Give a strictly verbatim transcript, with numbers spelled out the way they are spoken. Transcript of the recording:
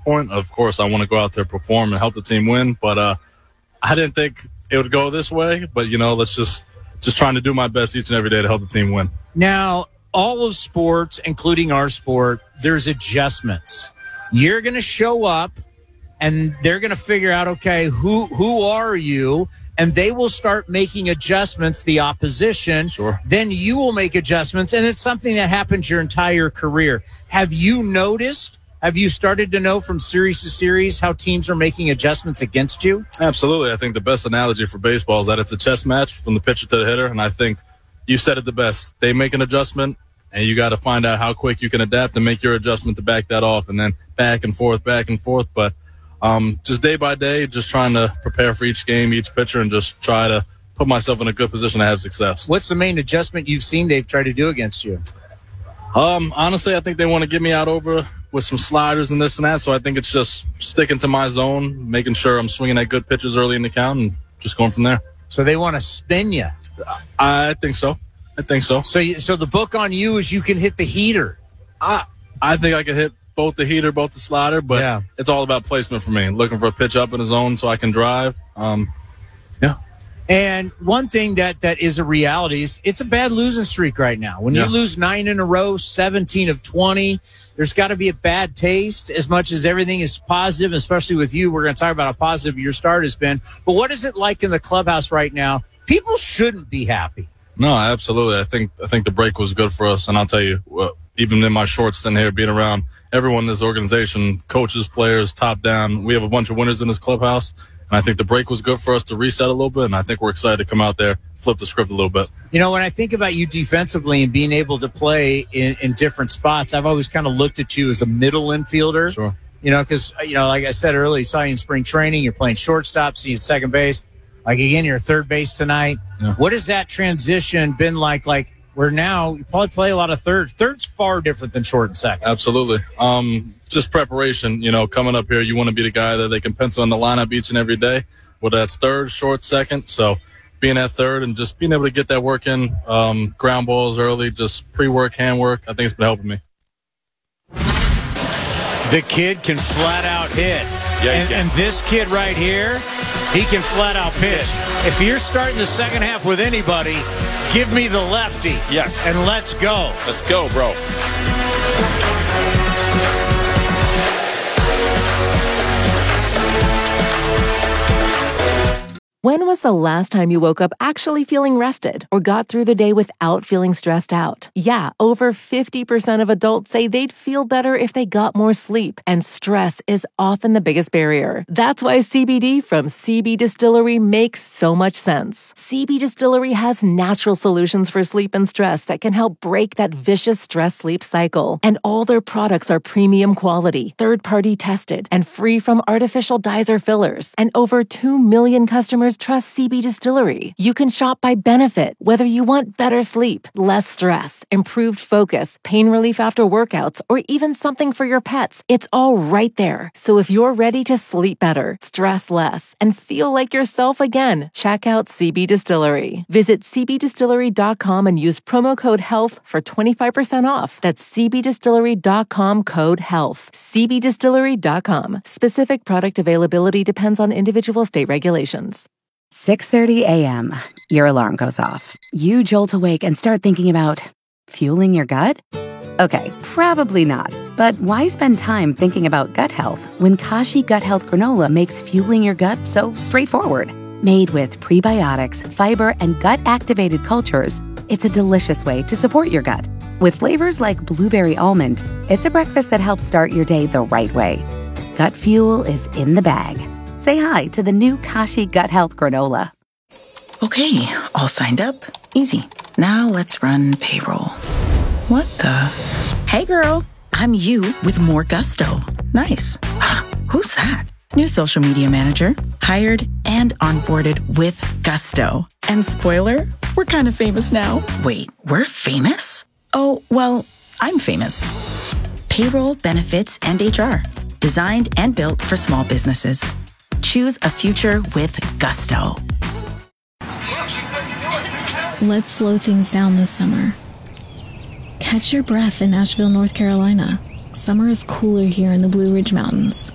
point. Of course, I want to go out there, perform, and help the team win. But uh, I didn't think it would go this way. But, you know, let's just just trying to do my best each and every day to help the team win. Now, all of sports, including our sport, there's adjustments. You're going to show up, and they're going to figure out, okay, who who are you? And they will start making adjustments, the opposition. Sure. Then you will make adjustments, and it's something that happens your entire career. Have you noticed, have you started to know from series to series how teams are making adjustments against you? Absolutely. I think the best analogy for baseball is that it's a chess match from the pitcher to the hitter, and I think you said it the best. They make an adjustment, and you got to find out how quick you can adapt and make your adjustment to back that off, and then back and forth, back and forth. But Um, just day by day, just trying to prepare for each game, each pitcher, and just try to put myself in a good position to have success. What's the main adjustment you've seen they've tried to do against you? Um, honestly, I think they want to get me out over with some sliders and this and that, so I think it's just sticking to my zone, making sure I'm swinging at good pitches early in the count, and just going from there. So they want to spin you? I think so. I think so. So, you, so the book on you is you can hit the heater. I, I think I can hit both the heater, both the slider, but yeah. It's all about placement for me. Looking for a pitch up in the zone so I can drive. Um, yeah. And one thing that, that is a reality is it's a bad losing streak right now. When yeah. you lose nine in a row, seventeen of twenty, there's got to be a bad taste as much as everything is positive, especially with you. We're going to talk about how positive your start has been. But what is it like in the clubhouse right now? People shouldn't be happy. No, absolutely. I think I think the break was good for us. And I'll tell you, well, even in my short stint here, being around everyone in this organization, coaches, players, top down, we have a bunch of winners in this clubhouse. And I think the break was good for us to reset a little bit. And I think we're excited to come out there, flip the script a little bit. You know, when I think about you defensively and being able to play in, in different spots, I've always kind of looked at you as a middle infielder. Sure. You know, because, you know, like I said earlier, saw you in spring training. You're playing shortstop, see you at second base. Like, again, you're third base tonight. Yeah. What has that transition been like? Like, where now you probably play a lot of thirds. Third's far different than short and second. Absolutely. Um, just preparation, you know, coming up here, you want to be the guy that they can pencil in the lineup each and every day, whether that's third, short, second. So being at third and just being able to get that work in, um, ground balls early, just pre-work, hand work, I think it's been helping me. The kid can flat out hit. Yeah, and, and this kid right here, he can flat out pitch. If you're starting the second half with anybody, give me the lefty. Yes. And let's go. Let's go, bro. When was the last time you woke up actually feeling rested or got through the day without feeling stressed out? Yeah, over fifty percent of adults say they'd feel better if they got more sleep, and stress is often the biggest barrier. That's why C B D from C B Distillery makes so much sense. C B Distillery has natural solutions for sleep and stress that can help break that vicious stress-sleep cycle. And all their products are premium quality, third-party tested, and free from artificial dyes or fillers. And over two million customers trust C B Distillery. You can shop by benefit, whether you want better sleep, less stress, improved focus, pain relief after workouts, or even something for your pets. It's all right there. So if you're ready to sleep better, stress less, and feel like yourself again, check out C B Distillery. Visit c b distillery dot com and use promo code HEALTH for twenty-five percent off. That's c b distillery dot com code HEALTH. c b distillery dot com. Specific product availability depends on individual state regulations. six thirty a.m. Your alarm goes off. You jolt awake and start thinking about fueling your gut? Okay, probably not. But why spend time thinking about gut health when Kashi Gut Health Granola makes fueling your gut so straightforward? Made with prebiotics, fiber, and gut-activated cultures, it's a delicious way to support your gut. With flavors like blueberry almond, it's a breakfast that helps start your day the right way. Gut fuel is in the bag. Say hi to the new Kashi Gut Health Granola. Okay, all signed up. Easy. Now let's run payroll. What the? Hey girl, I'm you with more gusto. Nice. Who's that? New social media manager. Hired and onboarded with gusto. And spoiler, we're kind of famous now. Wait, we're famous? Oh, well, I'm famous. Payroll, benefits, and H R. Designed and built for small businesses. Choose a future with gusto. Let's slow things down this summer. Catch your breath in Asheville, North Carolina. Summer is cooler here in the Blue Ridge Mountains.